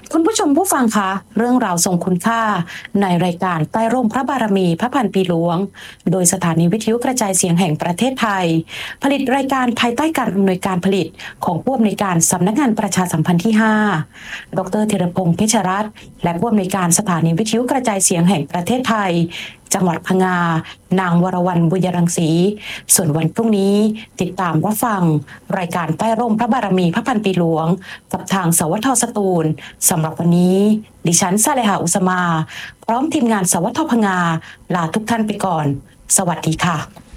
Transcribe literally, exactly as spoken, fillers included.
คุณผู้ชมผู้ฟังคะเรื่องราวทรงคุณค่าในรายการใต้ร่มพระบารมีพระพันปีหลวงโดยสถานีวิทยุกระจายเสียงแห่งประเทศไทยผลิตรายการภายใต้การอำนวยการผลิตของผู้อำนวยการสำนักงานประชาสัมพันธ์ที่ห้าดรธีรพงษ์เพชรรัตน์และผู้อำนวยการสถานีวิทยุกระจายเสียงแห่งประเทศไทยจังหวัดพังงานางวรวรรณบุญยรังสีส่วนวันพรุ่งนี้ติดตามรับฟังรายการใต้ร่มพระบารมีพระพันปีหลวงกับทางสวทสตูลสำหรับวันนี้ดิฉันซาเลหาอุสมาพร้อมทีมงานสวทพังงาลาทุกท่านไปก่อนสวัสดีค่ะ